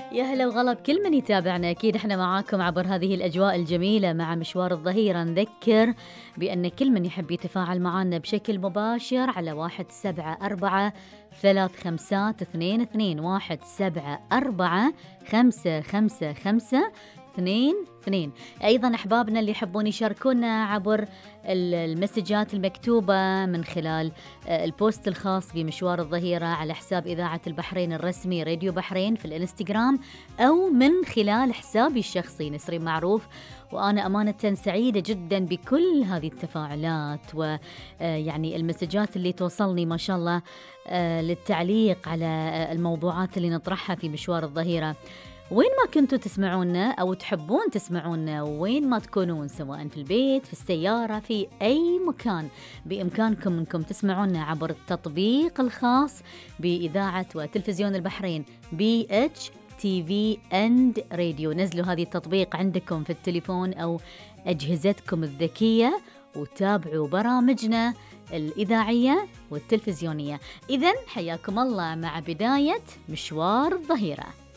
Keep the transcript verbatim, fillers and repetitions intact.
يا هلا وغلا بكل من يتابعنا. أكيد احنا معاكم عبر هذه الأجواء الجميلة مع مشوار الظهيرة. نذكر بأن كل من يحب يتفاعل معنا بشكل مباشر على واحد سبعة أربعة ثلاث خمسات اثنين اثنين واحد سبعة أربعة خمسة خمسة خمسة اثنين اثنين. أيضا أحبابنا اللي يحبون يشاركونا عبر المسجات المكتوبة من خلال البوست الخاص بمشوار الظهيرة على حساب إذاعة البحرين الرسمي راديو بحرين في الانستغرام، أو من خلال حسابي الشخصي نسرين معروف. وأنا أمانة سعيدة جدا بكل هذه التفاعلات ويعني المسجات اللي توصلني ما شاء الله للتعليق على الموضوعات اللي نطرحها في مشوار الظهيرة. وين ما كنتوا تسمعونا أو تحبون تسمعونا، وين ما تكونون، سواء في البيت، في السيارة، في أي مكان، بإمكانكم أنكم تسمعونا عبر التطبيق الخاص بإذاعة وتلفزيون البحرين بي اتش تي في اند راديو. نزلوا هذه التطبيق عندكم في التليفون أو أجهزتكم الذكية وتابعوا برامجنا الإذاعية والتلفزيونية. إذن حياكم الله مع بداية مشوار الظهيرة.